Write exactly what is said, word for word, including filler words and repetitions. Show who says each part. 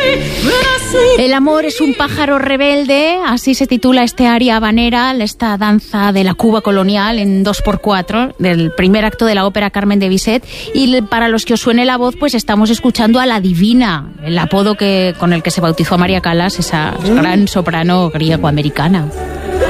Speaker 1: El amor es un pájaro rebelde, así se titula este aria habanera, esta danza de la Cuba colonial en dos por cuatro, del primer acto de la ópera Carmen de Bizet. Y para los que os suene la voz, pues estamos escuchando a la Divina, el apodo que con el que se bautizó a María Callas, esa gran soprano griego-americana.